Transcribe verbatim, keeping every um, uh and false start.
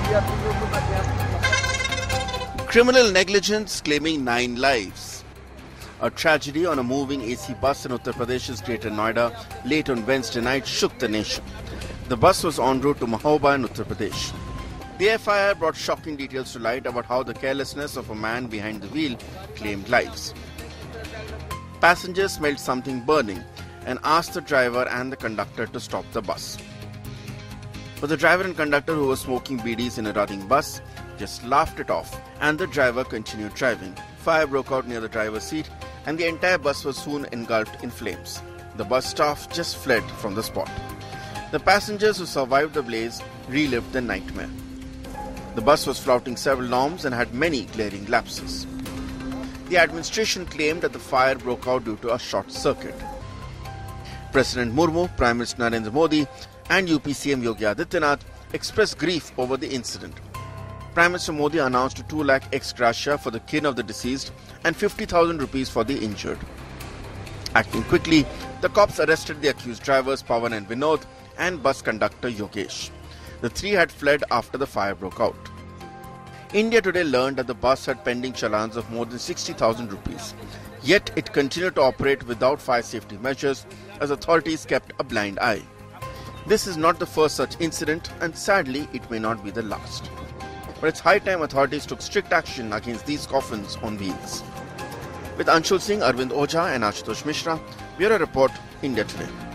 Criminal negligence claiming nine lives. A tragedy on a moving A C bus in Uttar Pradesh's Greater Noida late on Wednesday night shook the nation. The bus was en route to Mahoba in Uttar Pradesh. The F I R brought shocking details to light about how the carelessness of a man behind the wheel claimed lives. Passengers smelled something burning and asked the driver and the conductor to stop the bus. But the driver and conductor, who were smoking B Ds in a running bus, just laughed it off, and the driver continued driving. Fire broke out near the driver's seat and the entire bus was soon engulfed in flames. The bus staff just fled from the spot. The passengers who survived the blaze relived the nightmare. The bus was flouting several norms and had many glaring lapses. The administration claimed that the fire broke out due to a short circuit. President Murmu, Prime Minister Narendra Modi and U P C M Yogi Adityanath expressed grief over the incident. Prime Minister Modi announced a two lakh ex gratia for the kin of the deceased and fifty thousand rupees for the injured. Acting quickly, the cops arrested the accused drivers Pawan and Vinod and bus conductor Yogesh. The three had fled after the fire broke out. India Today learned that the bus had pending challans of more than sixty thousand rupees. Yet it continued to operate without fire safety measures as authorities kept a blind eye. This is not the first such incident and sadly it may not be the last. But it's high time authorities took strict action against these coffins on wheels. With Anshul Singh, Arvind Ojha and Ashutosh Mishra, Bureau Report, India Today.